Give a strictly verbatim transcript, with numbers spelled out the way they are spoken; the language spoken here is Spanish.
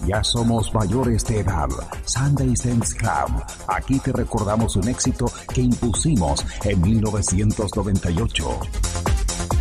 Ya somos mayores de edad. Sunday Sense Club. Aquí te recordamos un éxito que impusimos en mil novecientos noventa y ocho.